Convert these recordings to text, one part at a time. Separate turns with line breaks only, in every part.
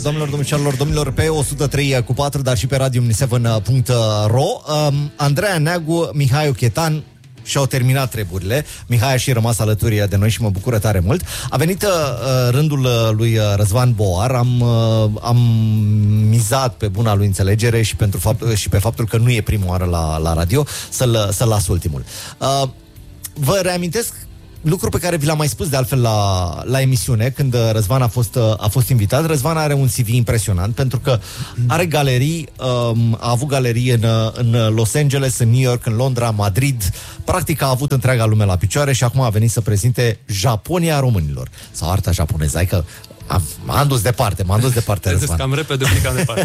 Domnilor, pe 103.4, dar și pe radiomnisevân.ro. Andreea Neagu, Mihai Chetan și-au terminat treburile. Mihai a și rămas alături de noi și mă bucură tare mult. A venit rândul lui Răzvan Boar. Am mizat pe buna lui înțelegere și pe faptul că nu e prima oară la radio să-l las ultimul. Vă reamintesc lucru pe care vi l-am mai spus de altfel la emisiune, când Răzvan a fost invitat. Răzvan are un CV impresionant, pentru că are galerii, a avut galerii în Los Angeles, în New York, în Londra, Madrid. Practic a avut întreaga lume la picioare și acum a venit să prezinte Japonia românilor, sau arta japoneză. Adică m-am dus departe, Răzvan.
Cam repede, plecam departe.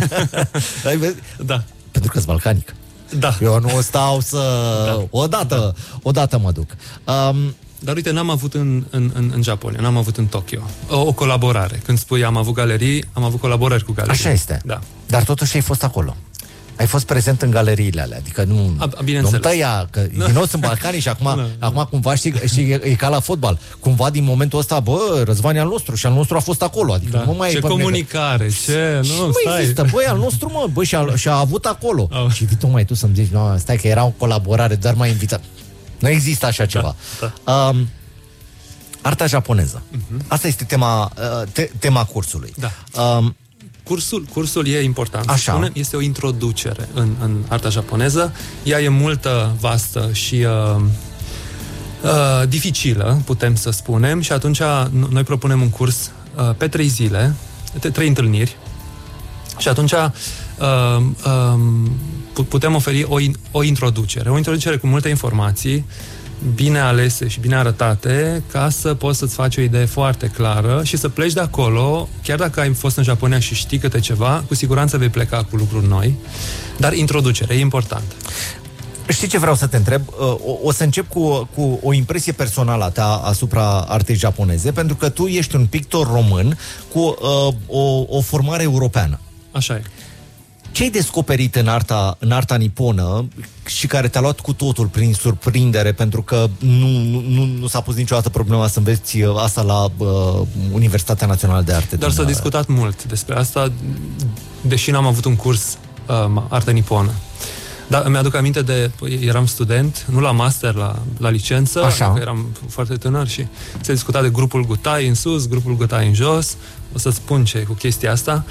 Da.
Pentru că-s balcanic.
Da.
Eu nu stau să... Da. Odată mă duc.
Dar uite, n-am avut în Japonia, n-am avut în Tokyo o colaborare. Când spui am avut galerii, am avut colaborări cu galerii.
Așa este.
Da.
Dar totuși ai fost acolo. Ai fost prezent în galeriile alea. Adică nu tăia, că din nou sunt balcanii și acum cumva știi, e ca la fotbal. Cumva din momentul ăsta, Răzvan e al nostru și al nostru a fost acolo. Adică nu mai
ce comunicare,
stai. Există, al nostru, și-a avut acolo. Și vii tocmai tu să-mi zici, stai că era o colaborare, dar m-ai invitat. Nu există așa ceva. Da. Arta japoneză. Asta este tema cursului.
Da. Cursul e important.
Așa.
Este o introducere în arta japoneză. Ea e multă, vastă și dificilă, putem să spunem, și atunci noi propunem un curs pe 3 zile, 3 întâlniri, și atunci putem oferi o introducere cu multe informații, bine alese și bine arătate, ca să poți să-ți faci o idee foarte clară și să pleci de acolo. Chiar dacă ai fost în Japonia și știi câte ceva, cu siguranță vei pleca cu lucruri noi, dar introducere e important.
Știi ce vreau să te întreb? O să încep cu o impresie personală a ta asupra artei japoneze, pentru că tu ești un pictor român cu o formare europeană.
Așa e.
Ce ai descoperit în arta niponă și care te-a luat cu totul prin surprindere, pentru că nu s-a pus niciodată problema să înveți asta la Universitatea Națională de Arte?
Dar s-a discutat mult despre asta, deși n-am avut un curs artă niponă. Dar îmi aduc aminte eram student, nu la master, la licență, că eram foarte tânăr și se discuta de grupul Gutai în sus, grupul Gutai în jos. O să spun ce cu chestia asta.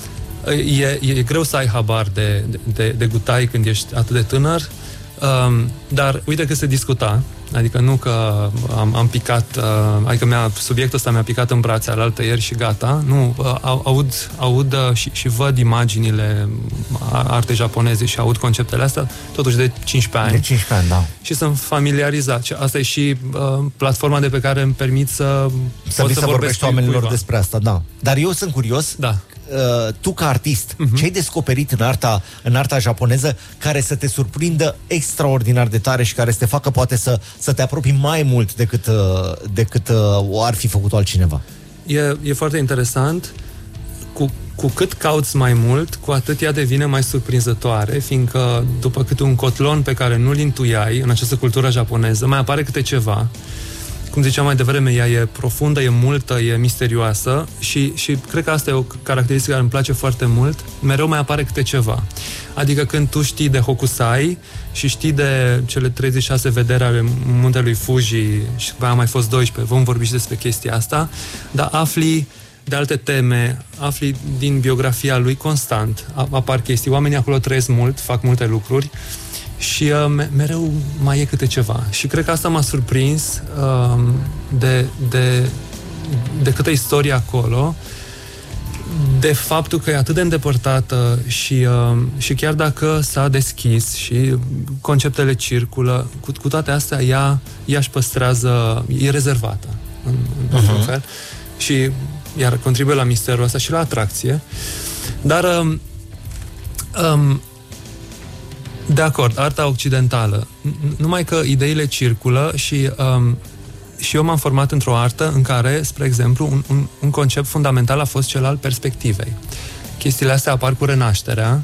E greu să ai habar de Gutai când ești atât de tânăr, dar uite că se discuta, adică nu că am picat, adică subiectul ăsta mi-a picat în brațe alaltă ieri și gata, nu, aud și văd imaginile artei japoneze și aud conceptele astea, totuși de 15 ani.
De 15 ani, da.
Și sunt familiarizat. Asta e și platforma de pe care îmi permit să
vorbești oamenilor despre asta, da. Dar eu sunt curios.
Da.
Tu ca artist, ce ai descoperit în arta japoneză care să te surprindă extraordinar de tare și care să te facă poate să te apropii mai mult decât o ar fi făcut altcineva?
E foarte interesant. Cu cât cauți mai mult, cu atât ea devine mai surprinzătoare, fiindcă după câte un cotlon pe care nu-l intuiai în această cultură japoneză, mai apare câte ceva. Cum ziceam mai devreme, ea e profundă, e multă, e misterioasă și cred că asta e o caracteristică care îmi place foarte mult. Mereu mai apare câte ceva. Adică când tu știi de Hokusai și știi de cele 36 vedere ale muntelui Fuji și a mai fost 12, vom vorbi și despre chestia asta, dar afli de alte teme, afli din biografia lui constant, apar chestii. Oamenii acolo trăiesc mult, fac multe lucruri și mereu mai e câte ceva. Și cred că asta m-a surprins de câtă istorie acolo, de faptul că e atât de îndepărtată și chiar dacă s-a deschis și conceptele circulă, cu toate astea ea își păstrează, e rezervată într-un fel și iar contribuie la misterul ăsta și la atracție. Dar de acord, arta occidentală. Numai că ideile circulă și eu m-am format într-o artă în care, spre exemplu, un concept fundamental a fost cel al perspectivei. Chestiile astea apar cu Renașterea,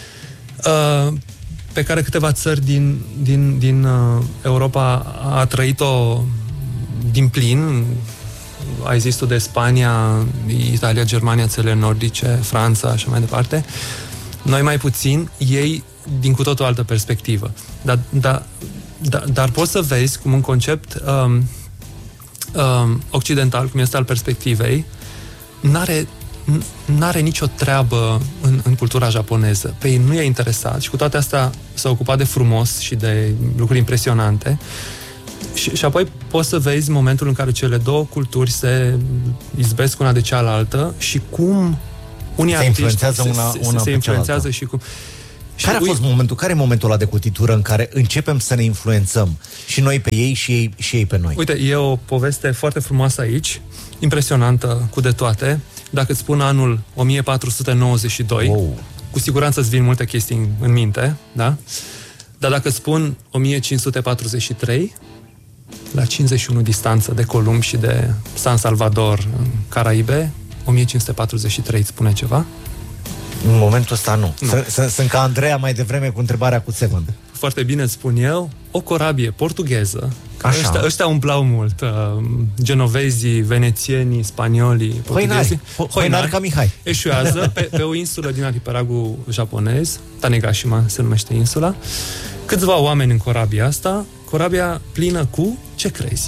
pe care câteva țări din Europa a trăit-o din plin, ai zis tu de Spania, Italia, Germania, țările nordice, Franța, așa mai departe. Noi mai puțin, ei din cu totul altă perspectivă. Dar poți să vezi cum un concept occidental, cum este al perspectivei, n-are nicio treabă în cultura japoneză. Pe ei nu i-a interesat și cu toate astea s-a ocupat de frumos și de lucruri impresionante. Și apoi poți să vezi momentul în care cele două culturi se izbesc una de cealaltă și cum unii
se influențează
se influențează și cum...
Care a fost momentul? Care e momentul ăla de cotitură în care începem să ne influențăm și noi pe ei și ei pe noi?
Uite, e o poveste foarte frumoasă aici, impresionantă cu de toate. Dacă îți spun anul 1492, cu siguranță îți vin multe chestii în minte, da? Dar dacă îți spun 1543, la 51 distanță de Columb și de San Salvador, în Caraibe, 1543 îți spune ceva?
În momentul ăsta nu. Sunt ca Andreea mai devreme cu întrebarea cu Seven.
Foarte bine îți spun eu, o corabie portugheză. Ăștia umplau mult. Genovezii, venețienii, spaniolii, portughezii.
Hoinari ca Mihai.
Eșuează pe o insulă din arhipelagul japonez, Tanegashima se numește insula. Câțiva oameni în corabia asta, corabia plină cu, ce crezi?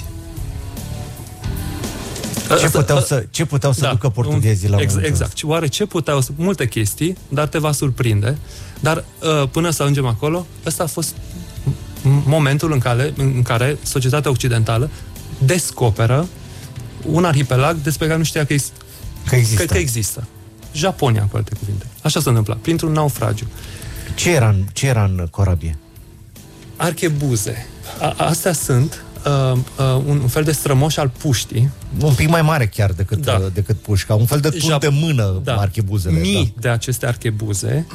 Ce puteau să ducă portughezii la momentul
exact.
ăsta?
Oare ce puteau să... Multe chestii, dar te va surprinde. Dar până să ajungem acolo, ăsta a fost momentul în care societatea occidentală descoperă un arhipelag despre care nu știa că există. Japonia, cu alte cuvinte. Așa se întâmpla, printr-un naufragiu.
Ce era în corabie?
Archebuze. Astea sunt un fel de strămoș al puștii.
Un pic mai mare chiar decât pușca. Un fel de tur de mână, archebuzele.
Mii de aceste archebuze.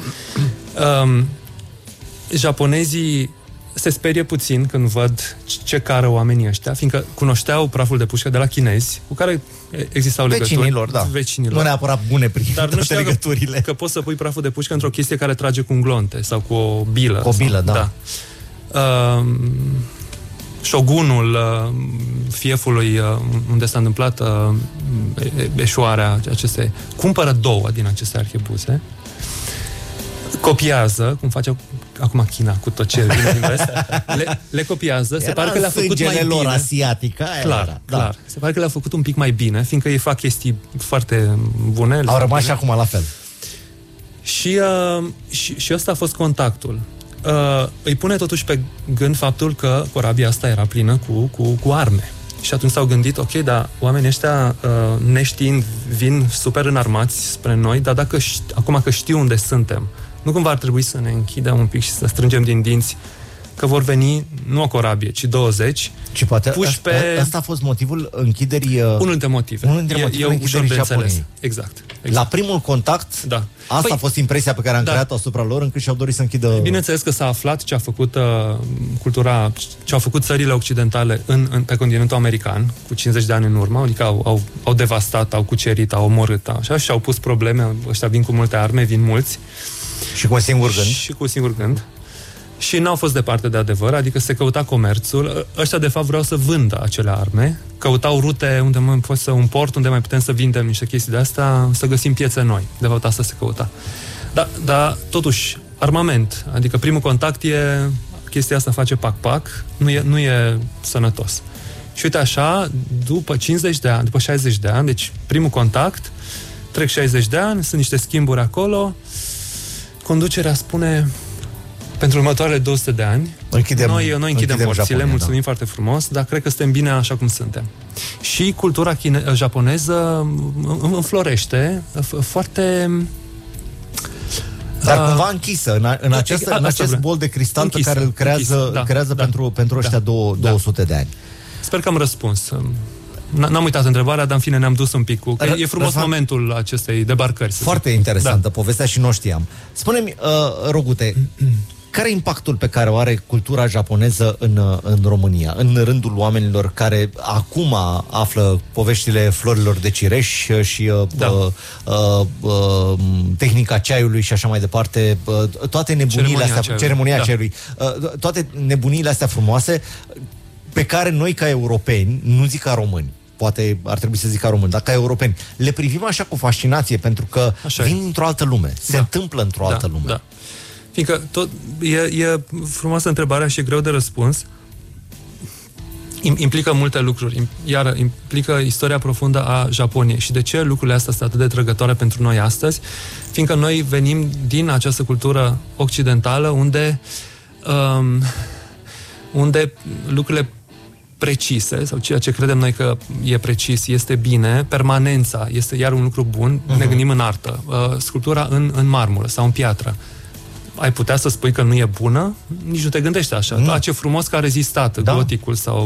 Japonezii se sperie puțin când văd ce cară oamenii ăștia, fiindcă cunoșteau praful de pușcă de la chinezi, cu care existau legături. Vecinilor.
Nu neapărat bune prin toate legăturile.
Că poți să pui praful de pușcă într-o chestie care trage cu un glonte sau cu o bilă.
Cu o bilă, da.
Șogunul fiefului unde s-a întâmplat eșuarea acestei, cumpără 2 din aceste arhebuze, copiază, cum face acum China cu tot ce vine din vest, le copiază, se pare că le-a făcut mai bine.
Asiatică,
clar. Se pare că le-a făcut un pic mai bine, fiindcă ei fac chestii foarte bune.
Au rămas și acum la fel.
Și ăsta a fost contactul. Îi pune totuși pe gând faptul că corabia asta era plină cu arme. Și atunci s-au gândit, ok, dar oamenii ăștia, neștiind, vin super înarmați spre noi, dar acum că știu unde suntem, nu cumva ar trebui să ne închidem un pic și să strângem din dinți că vor veni nu o corabie, ci 20.
Și poate asta a fost motivul închiderii...
Unul dintre motive.
E ușor de înțeles.
Exact.
La primul contact, asta a fost impresia pe care am creat-o asupra lor, încât și-au dorit să închidă...
Bineînțeles că s-a aflat ce a făcut cultura, ce au făcut țările occidentale pe continentul american, cu 50 de ani în urmă, adică au devastat, au cucerit, au omorât, așa, și au pus probleme, ăștia vin cu multe arme, vin mulți.
Și cu un singur gând.
Și cu un singur gând. Și n-au fost departe de adevăr, adică se căuta comerțul. Ăștia, de fapt, vreau să vândă acele arme. Căutau rute unde un port unde mai putem să vindem niște chestii de astea, să găsim piețe noi. De fapt, asta se căuta. Dar totuși, armament. Adică primul contact chestia asta face pac-pac, nu e sănătos. Și uite așa, după 50 de ani, după 60 de ani, deci primul contact, trec 60 de ani, sunt niște schimburi acolo, conducerea spune... Pentru următoarele 200 de ani, noi închidem porțile, mulțumim foarte frumos, dar cred că suntem bine așa cum suntem. Și cultura japoneză înflorește foarte...
Dar cumva închisă, în acest bol de cristal pe care îl creează pentru ăștia 200 de ani.
Sper că am răspuns. N-am uitat întrebarea, dar în fine ne-am dus un pic cu... E frumos momentul acestei debarcări.
Foarte interesantă povestea și nu știam. Spune-mi, Rogute, care e impactul pe care o are cultura japoneză în România, în rândul oamenilor care acum află poveștile florilor de cireș și tehnica ceaiului și așa mai departe, toate nebuniile astea, ceremonia ceaiului, toate nebuniile astea frumoase pe care noi ca europeni, nu zic ca români, poate ar trebui să zic ca român, dar ca europeni, le privim așa cu fascinație, pentru că vin într-o altă lume, se întâmplă într-o altă lume.
Da. Fiindcă tot e frumoasă întrebarea și e greu de răspuns. Implică multe lucruri. Iar implică istoria profundă a Japoniei. Și de ce lucrurile astea sunt atât de trăgătoare pentru noi astăzi? Fiindcă noi venim din această cultură occidentală unde lucrurile precise, sau ceea ce credem noi că e precis, este bine, permanența este iar un lucru bun, ne gândim în artă. Sculptura în marmură sau în piatră. Ai putea să spui că nu e bună? Nici nu te gândești așa. Ce frumos că a rezistat goticul sau